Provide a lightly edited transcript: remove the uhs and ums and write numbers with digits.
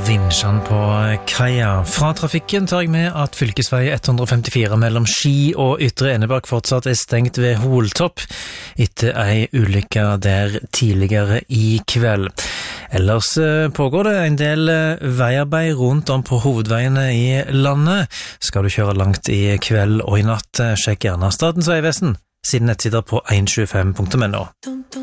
vinsjene på kaia. Fra trafikken tar jeg med at fylkesvei 154 mellom Ski og Ytre Enebakk fortsatt stengt ved Holtopp etter ei ulykke der tidligere i kveld. Ellers pågår det en del veiarbeid rundt om på hovedveiene i landet. Skal du kjøre langt i kveld og i natt, sjekk gjerne Statens vegvesen sine nettsider på 125.no.